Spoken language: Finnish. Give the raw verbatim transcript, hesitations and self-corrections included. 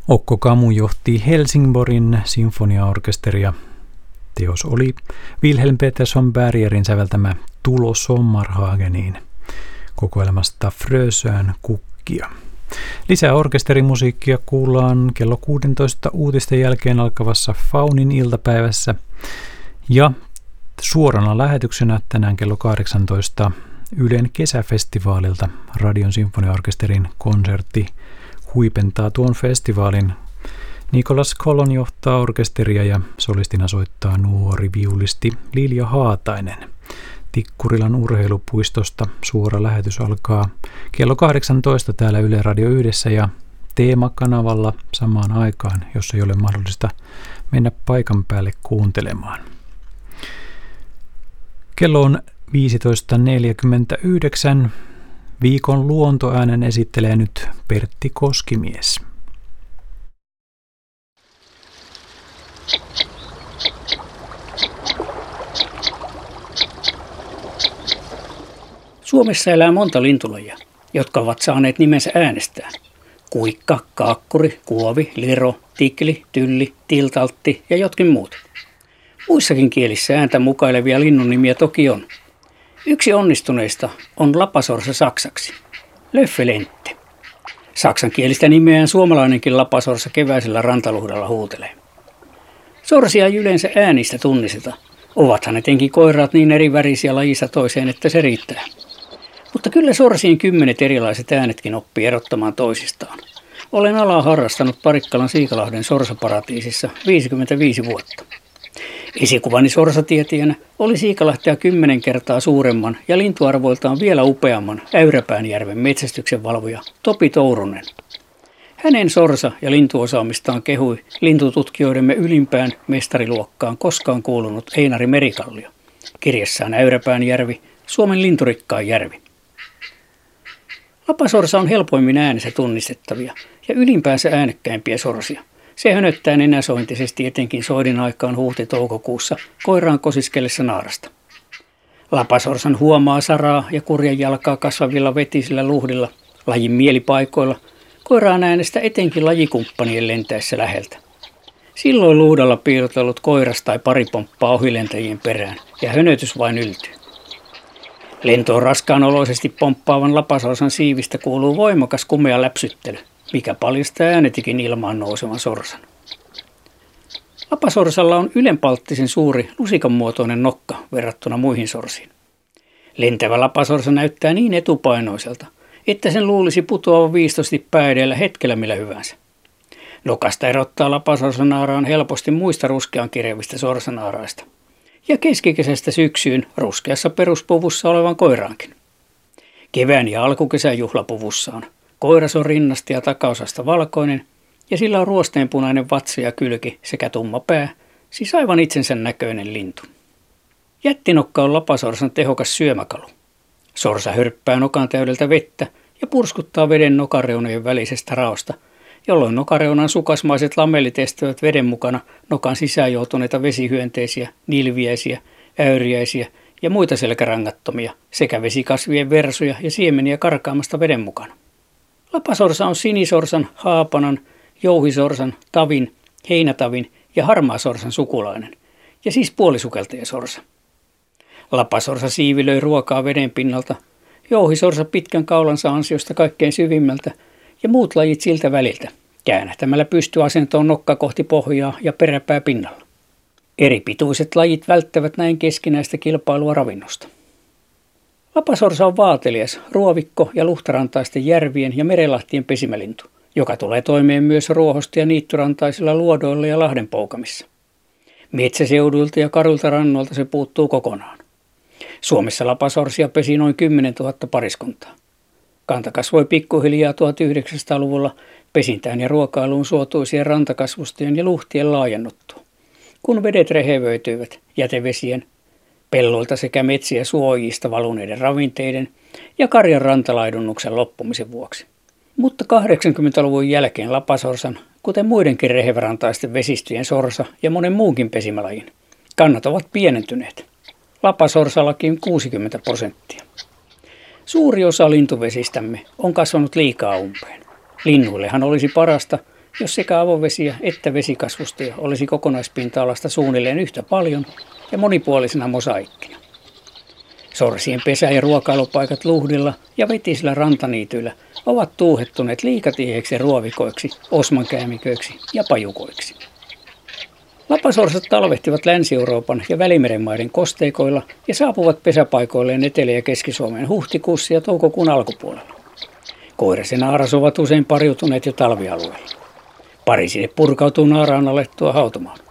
Okko Kamu johti Helsingborgin sinfoniaorkesteria. Teos oli Wilhelm Petersson Bergerin säveltämä Tulo Sommarhageniin kokoelmasta Frösön kukkia. Lisää orkesterimusiikkia kuullaan kello kuusitoista uutisten jälkeen alkavassa Faunin iltapäivässä ja suorana lähetyksenä tänään kello kahdeksantoista Ylen kesäfestivaalilta Radion sinfoniaorkesterin konsertti huipentaa tuon festivaalin. Nikolas Kolon johtaa orkesteria ja solistina soittaa nuori viulisti Lilja Haatainen. Tikkurilan urheilupuistosta suora lähetys alkaa kello kahdeksantoista täällä Yle Radio yhdessä ja Teema-kanavalla samaan aikaan, jos ei ole mahdollista mennä paikan päälle kuuntelemaan. Kello on viisitoista neljäkymmentäyhdeksän. Viikon luontoäänen esittelee nyt Pertti Koskimies. Suomessa elää monta lintulajia, jotka ovat saaneet nimensä äänestään. Kuikka, kaakkuri, kuovi, liro, tikli, tylli, tiltaltti ja jotkin muut. Muissakin kielissä ääntä mukailevia linnun toki on. Yksi onnistuneista on lapasorsa saksaksi, löffelente. Saksankielistä nimeään suomalainenkin lapasorsa keväisellä rantaluhdalla huutelee. Sorsia ei yleensä äänistä tunniseta. Ovathan etenkin koiraat niin eri värisiä lajissa toiseen, että se riittää. Mutta kyllä sorsien kymmenet erilaiset äänetkin oppii erottamaan toisistaan. Olen alaa harrastanut Parikkalan Siikalahden sorsaparatiisissa viisikymmentäviisi vuotta. Esikuvani sorsatietijänä oli Siikalahtea kymmenen kertaa suuremman ja lintuarvoiltaan vielä upeamman Äyräpäänjärven metsästyksen valvoja Topi Tourunen. Hänen sorsa- ja lintuosaamistaan kehui lintututkijoidemme ylimpään mestariluokkaan koskaan kuulunut Einari Merikallio. Kirjassaan Äyräpäänjärvi, Suomen linturikkain järvi. Lapasorsa on helpoimmin äänessä tunnistettavia ja ylimpäänsä äänekkäimpiä sorsia. Se hönöttää nenäsointisesti etenkin soidin aikaan huhti-toukokuussa koiraan kosiskellessa naarasta. Lapasorsan huomaa saraa ja kurjan jalkaa kasvavilla vetisillä luhdilla, lajin mielipaikoilla, koiraan äänestä etenkin lajikumppanien lentäessä läheltä. Silloin luudalla piilotellut koiras tai pari pomppaa ohilentäjien perään ja hönötys vain yltyy. Lentoon raskaanoloisesti pomppaavan lapasorsan siivistä kuuluu voimakas kumea läpsyttely, mikä paljastaa äänetikin ilmaan nousevan sorsan. Lapasorsalla on ylenpalttisen suuri lusikanmuotoinen nokka verrattuna muihin sorsiin. Lentävä lapasorsa näyttää niin etupainoiselta, että sen luulisi putoavan viistosti pää edellä hetkellä millä hyvänsä. Nokasta erottaa lapasorsanaaraan helposti muista ruskean kirjavista sorsanaaraista ja keskikesästä syksyyn ruskeassa peruspuvussa olevan koiraankin. Kevään ja alkukesän juhlapuvussaan koiras on rinnasta ja takaosasta valkoinen ja sillä on ruosteenpunainen vatsa ja kylki sekä tumma pää, siis aivan itsensä näköinen lintu. Jättinokka on lapasorsan tehokas syömäkalu. Sorsa hörppää nokan täydeltä vettä ja purskuttaa veden nokareunojen välisestä raosta, jolloin nokareunan sukasmaiset lamellit estävät veden mukana nokan sisään joutuneita vesihyönteisiä, nilviäisiä, äyriäisiä ja muita selkärangattomia sekä vesikasvien versuja ja siemeniä karkaamasta veden mukana. Lapasorsa on sinisorsan, haapanan, jouhisorsan, tavin, heinätavin ja harmaasorsan sukulainen ja siis puolisukeltajasorsa. Lapasorsa siivilöi ruokaa veden pinnalta, jouhisorsa pitkän kaulansa ansiosta kaikkein syvimmältä ja muut lajit siltä väliltä, käännähtämällä pystyasentoon nokka kohti pohjaa ja peräpää pinnalla. Eri pituiset lajit välttävät näin keskinäistä kilpailua ravinnosta. Lapasorsa on vaatelias, ruovikko ja luhtarantaisten järvien ja merelahtien pesimälintu, joka tulee toimeen myös ruohosta ja niittyrantaisilla luodoilla ja lahdenpoukamissa. Metsäseuduilta ja karuilta rannoilta se puuttuu kokonaan. Suomessa lapasorsia pesi noin kymmenen tuhatta pariskuntaa. Kanta kasvoi pikkuhiljaa tuhatyhdeksänsataaluvulla pesintään ja ruokailuun suotuisien rantakasvustojen ja luhtien laajennuttua, kun vedet rehevöityivät jätevesien, pelloilta sekä metsiä suojista valuneiden ravinteiden ja karjan rantalaidunnuksen loppumisen vuoksi. Mutta kahdeksankymmentäluvun jälkeen lapasorsan, kuten muidenkin rehevärantaisten vesistöjen sorsa ja monen muunkin pesimälajin, kannat ovat pienentyneet. Lapasorsallakin kuusikymmentä prosenttia. Suuri osa lintuvesistämme on kasvanut liikaa umpeen. Linnuillehan olisi parasta, jos sekä avovesiä että vesikasvustoja olisi kokonaispinta-alasta suunnilleen yhtä paljon ja monipuolisena mosaikkina. Sorsien pesä- ja ruokailupaikat luhdilla ja vetisillä rantaniityillä ovat tuuhettuneet liikatiheiksi ruovikoiksi, osmankäämiköiksi ja pajukoiksi. Lapasorsat talvehtivat Länsi-Euroopan ja Välimeren maiden kosteikoilla ja saapuvat pesäpaikoilleen Etelä- ja Keski-Suomeen huhtikuussa ja toukokuun alkupuolella. Koiras ja naaras ovat usein pariutuneet jo talvialueella. Pari sinne purkautuu naaraan alettua hautumaan.